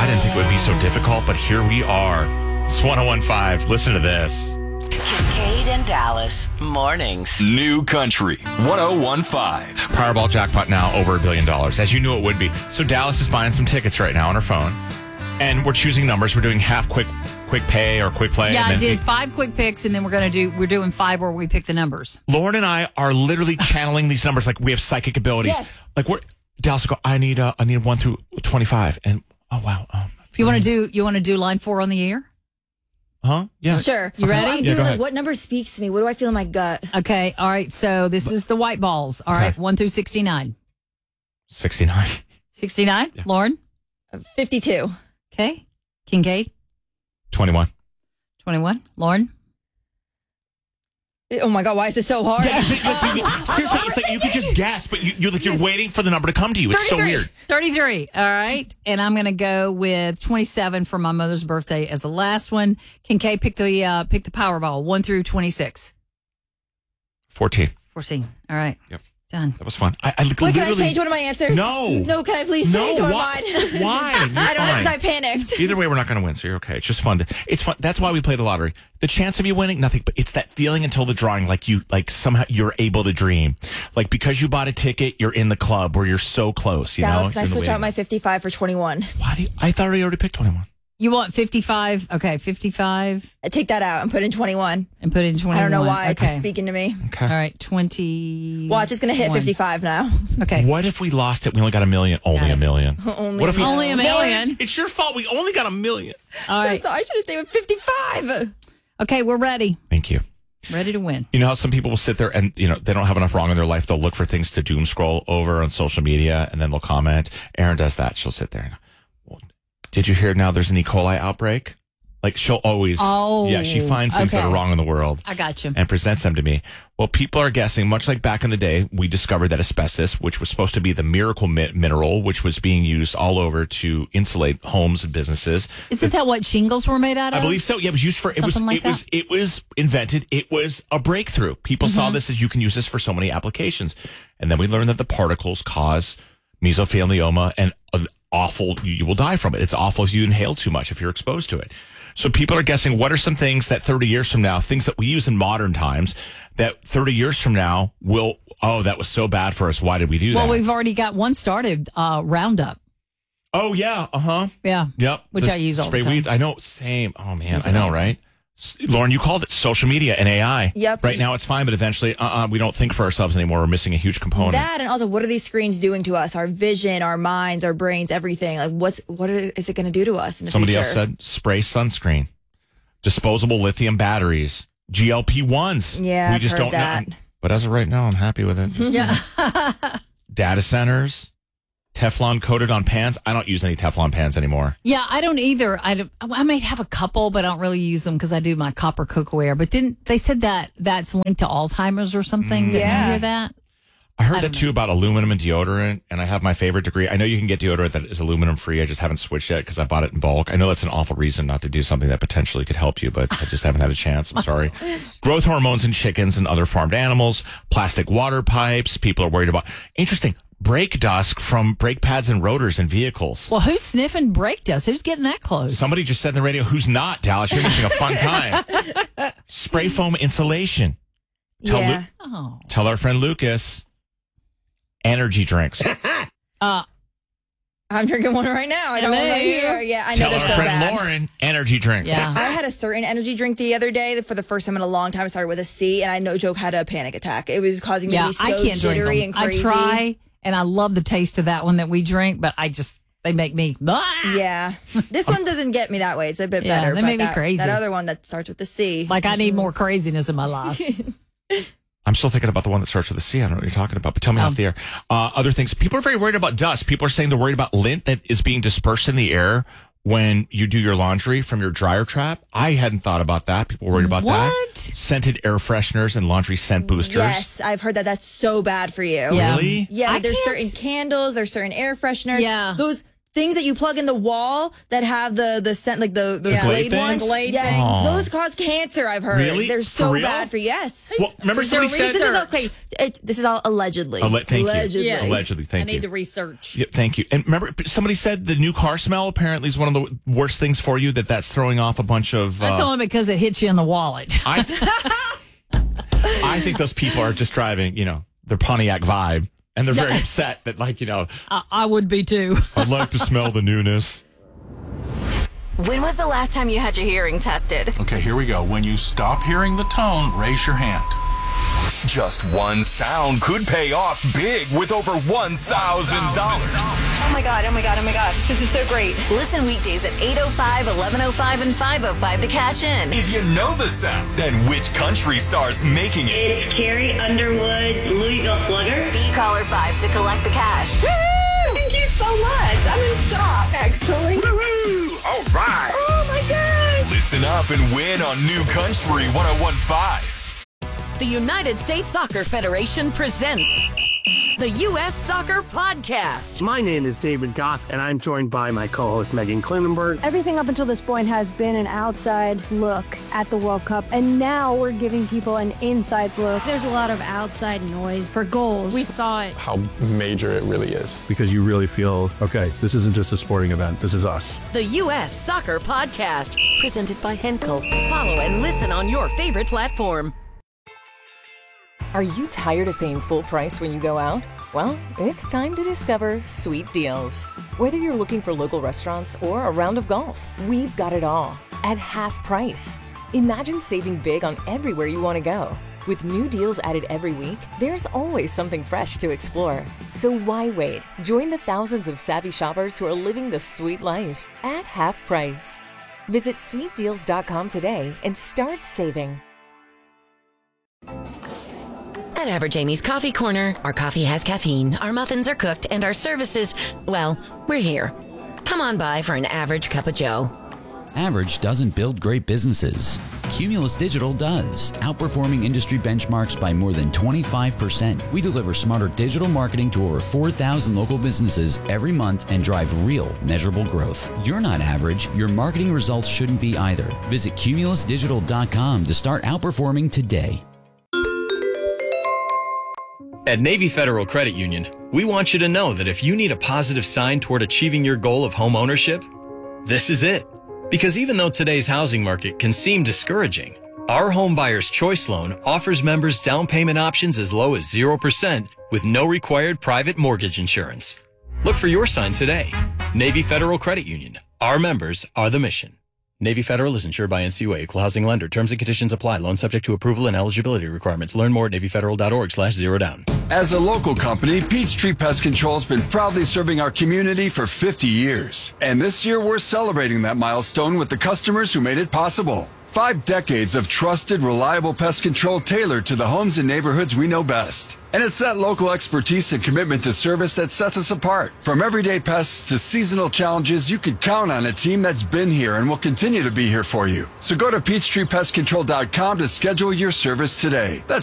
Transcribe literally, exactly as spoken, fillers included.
I didn't think it would be so difficult, but here we are. It's one oh one point five. Listen to this. Kincaid and Dallas mornings. New Country one oh one point five. Powerball jackpot now over a billion dollars, as you knew it would be. So Dallas is buying some tickets right now on her phone, and we're choosing numbers. We're doing half quick, quick pay or quick play. Yeah, and I then did we- five quick picks, and then we're gonna do. We're doing five where we pick the numbers. Lauren and I are literally channeling these numbers like we have psychic abilities. Yes. Like we're Dallas will go. I need uh, I need one through twenty-five, and oh wow. Um, You want to do? You want to do line four on the air? Huh? Yeah. Sure. You ready? I'm Yeah, doing go like ahead. what number speaks to me? What do I feel in my gut? Okay. All right. So this is the white balls. All right. Okay. One through sixty-nine. sixty-nine. sixty-nine. Lauren. fifty-two. Okay. Kincaid. twenty-one. twenty-one. Lauren. Oh my God, why is this so hard? Yeah, it's like, you- seriously, it's like you could just guess, but you, you're like you're waiting for the number to come to you. It's so thirty-three. weird. thirty-three. All right. And I'm going to go with twenty-seven for my mother's birthday as the last one. Kincaid, pick the uh, pick the Powerball. one through twenty-six. fourteen. fourteen. All right. Yep. Done. That was fun. I, I Wait, can I literally- change one of my answers? No. No, can I please No, change one why? of mine? Why? You're I don't know fine. because I panicked. Either way, we're not going to win, so you're okay. It's just fun. To, it's fun. That's why we play the lottery. The chance of you winning, nothing. But it's that feeling until the drawing, like you, like somehow you're able to dream, like because you bought a ticket, you're in the club where you're so close. You Dallas, know. can I in the switch out waiting my room. fifty-five for twenty-one? Why do you, I thought I already picked twenty-one. You want fifty-five? Okay, fifty-five I take that out and put in twenty-one. and put in twenty-one. I don't know why. It's Okay. just speaking to me. Okay. All right, twenty. Watch, it's going to hit fifty-five now. Okay. What if we lost it? We only got a million. Only Got a it. million. Only What if we Only a million. It's your fault. We only got a million. All So, right. so I should have stayed with fifty-five. Okay, we're ready. Thank you. Ready to win. You know how some people will sit there and, you know, they don't have enough wrong in their life. They'll look for things to doom scroll over on social media and then they'll comment. Erin does that. She'll sit there and, well, did you hear now there's an E. coli outbreak? Like she'll always, Oh, yeah, she finds things that okay. are wrong in the world I got you. and presents them to me. Well, people are guessing, much like back in the day, we discovered that asbestos, which was supposed to be the miracle mi- mineral, which was being used all over to insulate homes and businesses. Isn't that what shingles were made out of? I believe so. Yeah, it was used for it was Something like it was it was invented. It was a breakthrough. People saw this as you can use this for so many applications, and then we learned that the particles cause mesothelioma and an awful. You, you will die from it. It's awful if you inhale too much if you're exposed to it. So people are guessing what are some things that thirty years from now, things that we use in modern times, that thirty years from now will. Oh, that was so bad for us. Why did we do Well, that? we've already got one started. Uh, Roundup. Oh yeah. Uh huh. Yeah. Yep. Which The I use all the spray time. weeds. I know. Same. Oh man. Use I it know, all the time. right? S- Lauren, you called it social media and A I. Yep. Right now it's fine, but eventually, uh, uh we don't think for ourselves anymore. We're missing a huge component. That and also, what are these screens doing to us? Our vision, our minds, our brains, everything. Like, what's what are, is it going to do to us in the Somebody future? else said spray sunscreen, disposable lithium batteries, G L P ones. Yeah, we I've just heard don't that. know. But as of right now, I'm happy with it. Just, Yeah. data centers, Teflon coated on pans. I don't use any Teflon pans anymore. Yeah, I don't either. I, don't- I might have a couple, but I don't really use them because I do my copper cookware. But didn't they said that that's linked to Alzheimer's or something? Did you Yeah. hear that? I heard I that don't too about aluminum and deodorant, and I have my favorite degree. I know you can get deodorant that is aluminum free. I just haven't switched yet because I bought it in bulk. I know that's an awful reason not to do something that potentially could help you, but I just haven't had a chance. I'm sorry. Growth hormones in chickens and other farmed animals, plastic water pipes. People are worried about. Interesting. Brake dust from brake pads and rotors in vehicles. Well, who's sniffing brake dust? Who's getting that close? Somebody just said on the radio, who's not, Dallas? You're missing a fun time. Spray foam insulation. Tell, Yeah. Lu- Oh. tell our friend Lucas. Energy drinks. Uh, I'm drinking one right now. I don't Me. want to hear. Yeah, I know Tell they're our so friend bad. Lauren. Energy drinks. yeah. I had a certain energy drink the other day that for the first time in a long time. I started with a C, and I no joke had a panic attack. It was causing me Yeah, to be so I can't drink jittery them. and I crazy. try, and I love the taste of that one that we drink, but I just, they make me, "Blah!" Yeah, this one doesn't get me that way. It's a bit Yeah, better. they but make me that, crazy. That other one that starts with the C. Like I need more craziness in my life. I'm still thinking about the one that starts with a C. I don't know what you're talking about, but tell me Um, off the air. Uh, other things. People are very worried about dust. People are saying they're worried about lint that is being dispersed in the air when you do your laundry from your dryer trap. I hadn't thought about that. People are worried about that. What? Scented air fresheners and laundry scent boosters. Yes, I've heard that. That's so bad for you. Yeah. Really? Yeah, I there's can't- certain candles, there's certain air fresheners. Yeah. Those things that you plug in the wall that have the the scent, like the those The blade blade ones. things? Blade yes, things. Aw. those cause cancer. I've heard. Really? They're For so real? bad for you. Yes. Well, remember Is there somebody said. this is research? okay. It, this is all allegedly. Alle- thank you. allegedly. Yes. Allegedly, I thank need you. the research. Yep, thank you. And remember, somebody said the new car smell apparently is one of the worst things for you. That that's throwing off a bunch of. That's uh, only because it hits you in the wallet. I, I think those people are just driving, you know, their Pontiac vibe, and they're very upset that, like, you know, I, I would be too. I'd like to smell the newness. When was the last time you had your hearing tested? Okay, here we go. When you stop hearing the tone, raise your hand. Just one sound could pay off big with over one thousand dollars. Oh my God, oh my God, oh my God. This is so great. Listen weekdays at eight oh five, eleven oh five, and five oh five to cash in. If you know the sound and which country star's making it. It's Carrie Underwood, Louisville Slugger. Be caller five to collect the cash. Thank you so much. I'm in shock, actually. All right. Oh my gosh. Listen up and win on New Country ten fifteen. The United States Soccer Federation presents the U S Soccer Podcast. My name is David Goss, and I'm joined by my co-host Megan Klinenberg. Everything up until this point has been an outside look at the World Cup, and now we're giving people an inside look. There's a lot of outside noise for goals. We thought how major it really is. Because you really feel, okay, this isn't just a sporting event, this is us. The U S Soccer Podcast, presented by Henkel. Follow and listen on your favorite platform. Are you tired of paying full price when you go out? Well, it's time to discover Sweet Deals. Whether you're looking for local restaurants or a round of golf, we've got it all at half price. Imagine saving big on everywhere you want to go. With new deals added every week, there's always something fresh to explore. So why wait? Join the thousands of savvy shoppers who are living the sweet life at half price. Visit sweet deals dot com today and start saving. At Average Amy's Coffee Corner, our coffee has caffeine, our muffins are cooked, and our services, well, we're here. Come on by for an average cup of joe. Average doesn't build great businesses. Cumulus Digital does, outperforming industry benchmarks by more than twenty-five percent. We deliver smarter digital marketing to over four thousand local businesses every month and drive real, measurable growth. You're not average. Your marketing results shouldn't be either. Visit cumulus digital dot com to start outperforming today. At Navy Federal Credit Union, we want you to know that if you need a positive sign toward achieving your goal of home ownership, this is it. Because even though today's housing market can seem discouraging, our Home Buyer's Choice Loan offers members down payment options as low as zero percent with no required private mortgage insurance. Look for your sign today. Navy Federal Credit Union. Our members are the mission. Navy Federal is insured by N C U A, Equal Housing Lender. Terms and conditions apply. Loan subject to approval and eligibility requirements. Learn more at navy federal dot org slash zero down. As a local company, Peachtree Pest Control has been proudly serving our community for fifty years. And this year, we're celebrating that milestone with the customers who made it possible. Five decades of trusted, reliable pest control tailored to the homes and neighborhoods we know best. And it's that local expertise and commitment to service that sets us apart. From everyday pests to seasonal challenges, you can count on a team that's been here and will continue to be here for you. So go to peachtree pest control dot com to schedule your service today. That's